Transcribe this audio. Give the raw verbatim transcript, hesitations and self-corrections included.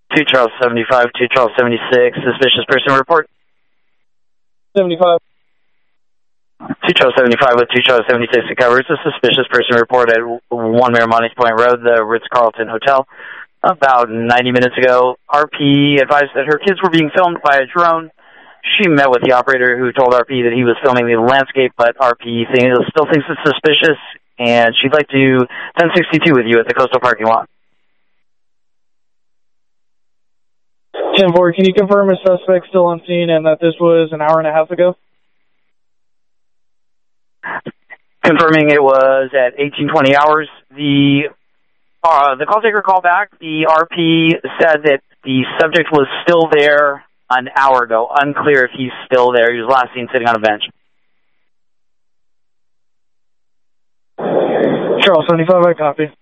two Charles seventy-five, two Charles seventy-six, suspicious person report. seventy-five. two Charles seventy-five with two Charles seventy-six that covers a suspicious person report at one Miramontes Point Road, the Ritz-Carlton Hotel. About ninety minutes ago, R P advised that her kids were being filmed by a drone. She met with the operator who told R P that he was filming the landscape, but R P still thinks it's suspicious, and she'd like to do ten sixty-two with you at the coastal parking lot. ten four, can you confirm a suspect still on scene and that this was an hour and a half ago? Confirming it was at eighteen twenty hours. The uh, the call taker called back. The R P said that the subject was still there an hour ago. Unclear if he's still there. He was last seen sitting on a bench. Charles seventy-five, I copy.